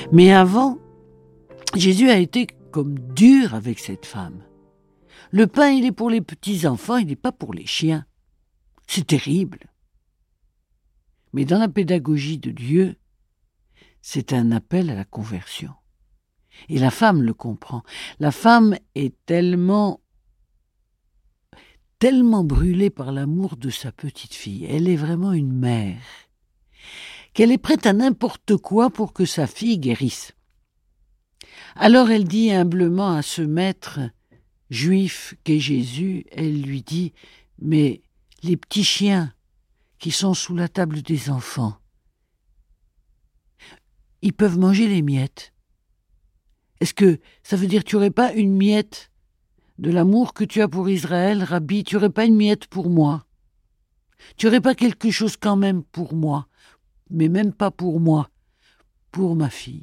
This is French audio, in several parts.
Mais avant, Jésus a été comme dur avec cette femme. Le pain, il est pour les petits-enfants, il n'est pas pour les chiens. C'est terrible. Mais dans la pédagogie de Dieu, c'est un appel à la conversion. Et la femme le comprend. La femme est tellement brûlée par l'amour de sa petite fille. Elle est vraiment une mère. Qu'elle est prête à n'importe quoi pour que sa fille guérisse. Alors elle dit humblement à ce maître juif qu'est Jésus, elle lui dit « Mais les petits chiens qui sont sous la table des enfants, ils peuvent manger les miettes. Est-ce que ça veut dire que tu n'aurais pas une miette de l'amour que tu as pour Israël, Rabbi? Tu n'aurais pas une miette pour moi? Tu n'aurais pas quelque chose quand même pour moi? Mais même pas pour moi, pour ma fille. »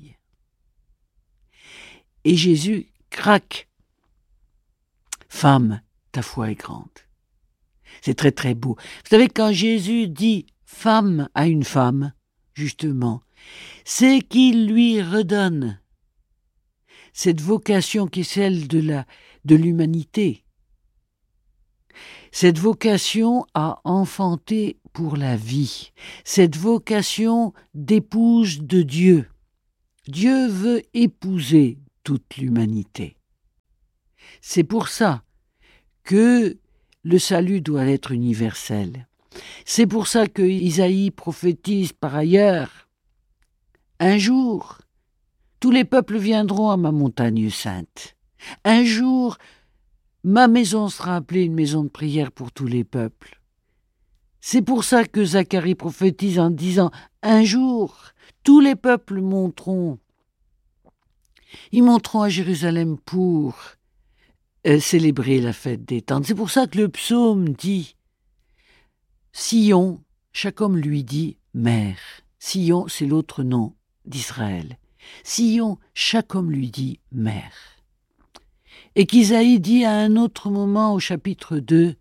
Et Jésus craque. « Femme, ta foi est grande. » C'est très très beau. Vous savez, quand Jésus dit « femme » à une femme, justement, c'est qu'il lui redonne cette vocation qui est celle de l'humanité. Cette vocation à enfanter pour la vie. Cette vocation d'épouse de Dieu. Dieu veut épouser toute l'humanité. C'est pour ça que le salut doit être universel. C'est pour ça que Isaïe prophétise par ailleurs. Un jour, tous les peuples viendront à ma montagne sainte. Un jour, ma maison sera appelée une maison de prière pour tous les peuples. C'est pour ça que Zacharie prophétise en disant « Un jour, tous les peuples monteront. Ils monteront à Jérusalem pour célébrer la fête des tentes. » C'est pour ça que le psaume dit « Sion, chaque homme lui dit « mère ». Sion, c'est l'autre nom d'Israël. Sion, chaque homme lui dit « mère ». Et qu'Isaïe dit à un autre moment au chapitre 2,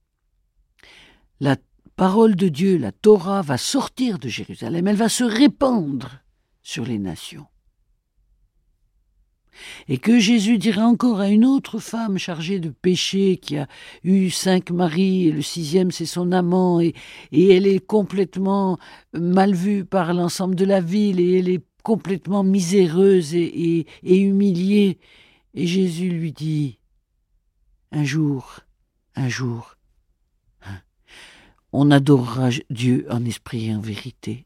la parole de Dieu, la Torah, va sortir de Jérusalem, elle va se répandre sur les nations. Et que Jésus dira encore à une autre femme chargée de péché qui a eu 5 maris et le 6e c'est son amant et elle est complètement mal vue par l'ensemble de la ville et elle est complètement miséreuse et humiliée. Et Jésus lui dit un jour, on adorera Dieu en esprit et en vérité.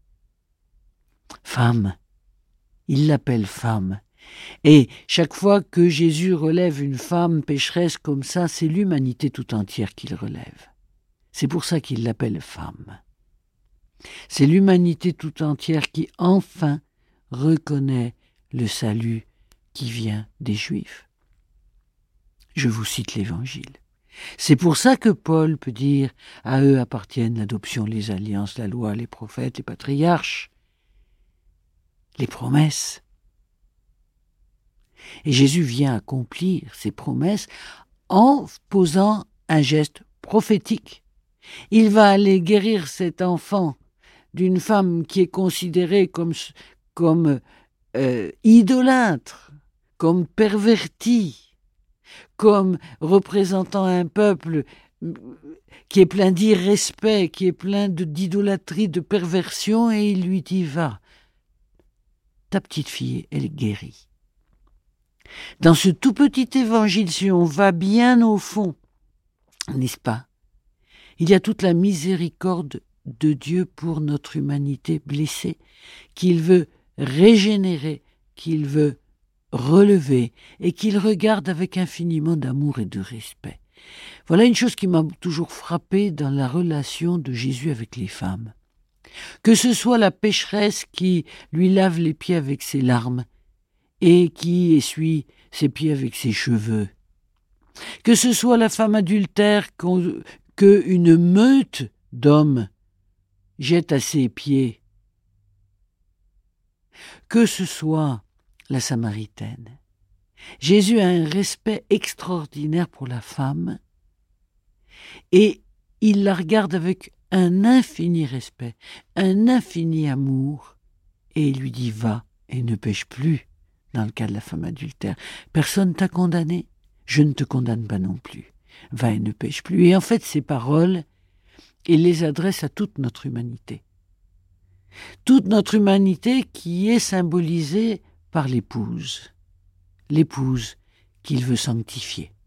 Femme, il l'appelle femme. Et chaque fois que Jésus relève une femme pécheresse comme ça, c'est l'humanité tout entière qu'il relève. C'est pour ça qu'il l'appelle femme. C'est l'humanité tout entière qui enfin reconnaît le salut qui vient des Juifs. Je vous cite l'Évangile. C'est pour ça que Paul peut dire « À eux appartiennent l'adoption, les alliances, la loi, les prophètes, les patriarches, les promesses. » Et Jésus vient accomplir ces promesses en posant un geste prophétique. Il va aller guérir cet enfant d'une femme qui est considérée comme idolâtre, comme pervertie, comme représentant un peuple qui est plein d'irrespect, qui est plein d'idolâtrie, de perversion, et il lui dit « Va, ta petite fille, elle est guérie. » Dans ce tout petit évangile, si on va bien au fond, n'est-ce pas, il y a toute la miséricorde de Dieu pour notre humanité blessée, qu'il veut régénérer, qu'il veut relever et qu'il regarde avec infiniment d'amour et de respect. Voilà une chose qui m'a toujours frappé dans la relation de Jésus avec les femmes. Que ce soit la pécheresse qui lui lave les pieds avec ses larmes et qui essuie ses pieds avec ses cheveux, que ce soit la femme adultère qu'une meute d'hommes jette à ses pieds, que ce soit la Samaritaine. Jésus a un respect extraordinaire pour la femme et il la regarde avec un infini respect, un infini amour et il lui dit « Va » et ne pêche plus dans le cas de la femme adultère. Personne t'a condamné, je ne te condamne pas non plus. Va et ne pêche plus. Et en fait, ces paroles, il les adresse à toute notre humanité. Toute notre humanité qui est symbolisée par l'épouse qu'il veut sanctifier.